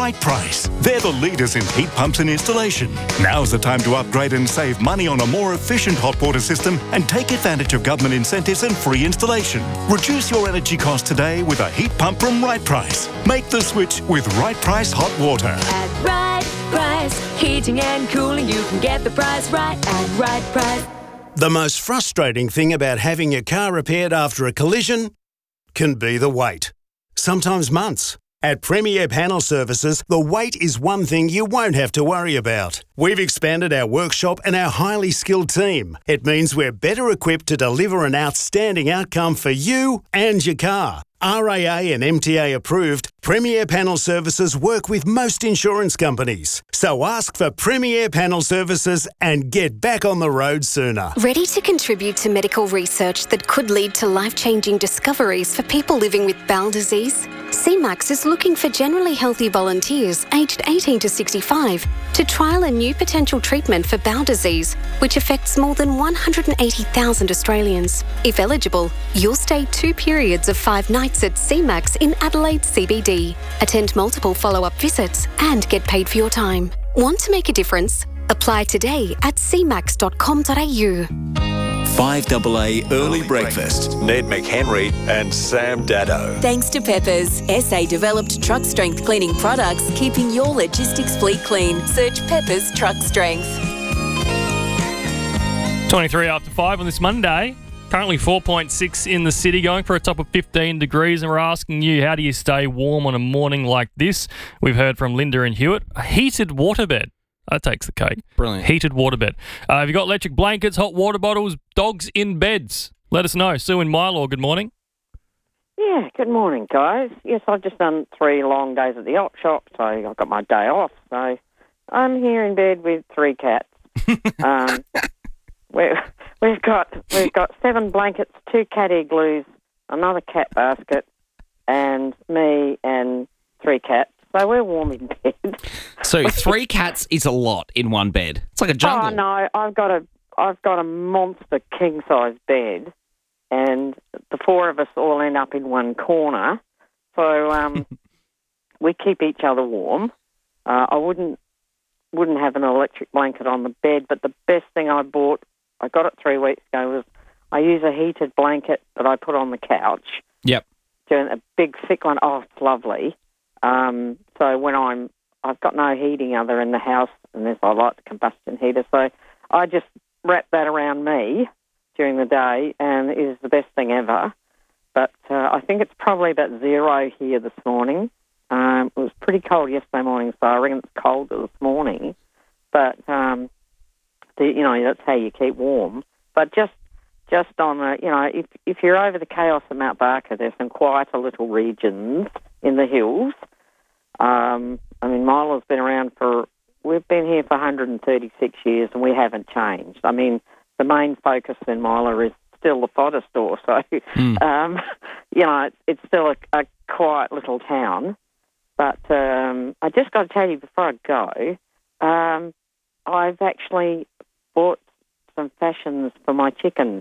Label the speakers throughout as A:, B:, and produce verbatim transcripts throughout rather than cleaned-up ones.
A: Right Price. They're the leaders in heat pumps and installation. Now's the time to upgrade and save money on a more efficient hot water system and take advantage of government incentives and free installation. Reduce your energy costs today with a heat pump from Right Price. Make the switch with Right Price Hot Water.
B: At Right Price, heating and cooling, you can get the price right at Right Price.
C: The most frustrating thing about having your car repaired after a collision can be the wait. Sometimes months. At Premier Panel Services, the wait is one thing you won't have to worry about. We've expanded our workshop and our highly skilled team. It means we're better equipped to deliver an outstanding outcome for you and your car. R A A and M T A approved, Premier Panel Services work with most insurance companies. So ask for Premier Panel Services and get back on the road sooner.
D: Ready to contribute to medical research that could lead to life-changing discoveries for people living with bowel disease? C MAX is looking for generally healthy volunteers aged eighteen to sixty-five to trial a new potential treatment for bowel disease, which affects more than one hundred eighty thousand Australians. If eligible, you'll stay two periods of five nights at C MAX in Adelaide C B D, attend multiple follow-up visits and get paid for your time. Want to make a difference? Apply today at c max dot com dot a u.
E: five A A Early Breakfast. Ned McHenry and Sam Daddo.
B: Thanks to Peppers, S A-developed truck strength cleaning products, keeping your logistics fleet clean. Search Peppers Truck Strength.
F: twenty-three after five on this Monday. Currently four point six in the city, going for a top of fifteen degrees, and we're asking you, how do you stay warm on a morning like this? We've heard from Linda and Hewitt. A heated waterbed. That takes the cake.
G: Brilliant.
F: Heated waterbed. Uh, have you got electric blankets, hot water bottles, dogs in beds? Let us know. Sue in Mylor, good morning.
H: Yeah, good morning, guys. Yes, I've just done three long days at the op shop, so I've got my day off. So I'm here in bed with three cats. um, we're, we've got we've got seven blankets, two cat igloos, another cat basket, and me and three cats. So we're warm in bed.
G: So three cats is a lot in one bed. It's like a jungle.
H: Oh no, I've got a I've got a monster king size bed, and the four of us all end up in one corner. So um, we keep each other warm. Uh, I wouldn't wouldn't have an electric blanket on the bed, but the best thing I bought, I got it three weeks ago, was I use a heated blanket that I put on the couch.
G: Yep.
H: Doing a big thick one. Oh, it's lovely. Um, so when I'm, I've got no heating other in the house, unless I like the combustion heater, so I just wrap that around me during the day, and it is the best thing ever. But uh, I think it's probably about zero here this morning. Um, it was pretty cold yesterday morning, so I reckon it's colder this morning. But, um, the, you know, that's how you keep warm. But just just on the, you know, if, if you're over the chaos of Mount Barker, there's some quieter little regions in the hills. Um, I mean, Milo's been around for, we've been here for one hundred thirty-six years and we haven't changed. I mean, the main focus in Milo is still the fodder store, so, mm. um, you know, it's, it's still a, a quiet little town. But um, I just got to tell you before I go, um, I've actually bought some fashions for my chickens.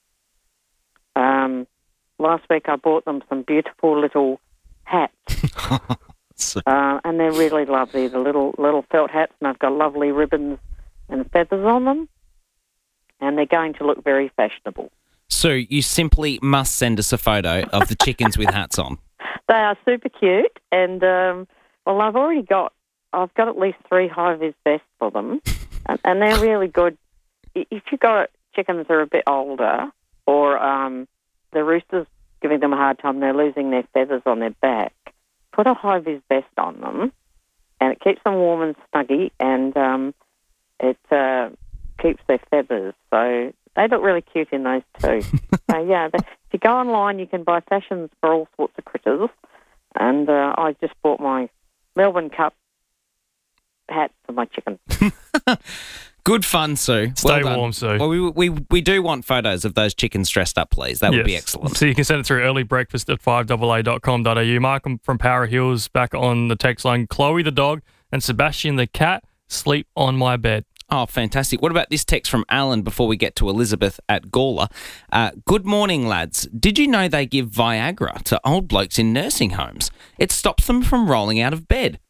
H: Um, last week I bought them some beautiful little hats. Uh, and they're really lovely, the little little felt hats, and I've got lovely ribbons and feathers on them, and they're going to look very fashionable.
G: So you simply must send us a photo of the chickens with hats on.
H: They are super cute, and um, well, I've already got, I've got at least three high-vis vests for them, and, and they're really good. If you've got chickens that are a bit older, or um, the roosters giving them a hard time, they're losing their feathers on their back, put a high-vis vest on them, and it keeps them warm and snuggy, and um, it uh, keeps their feathers. So they look really cute in those too. So, yeah, the, if you go online, you can buy fashions for all sorts of critters. And uh, I just bought my Melbourne Cup hat for my chicken.
G: Good fun, Sue.
F: Stay
G: well
F: warm, Sue.
G: Well, we, we we do want photos of those chickens dressed up, please. That
F: yes.
G: would be excellent.
F: So you can send it through early breakfast at five A A dot com dot a u. Markham from Power Hills back on the text line. Chloe the dog and Sebastian the cat sleep on my bed.
G: Oh, fantastic. What about this text from Alan before we get to Elizabeth at Gawler? Uh, Good morning, lads. Did you know they give Viagra to old blokes in nursing homes? It stops them from rolling out of bed.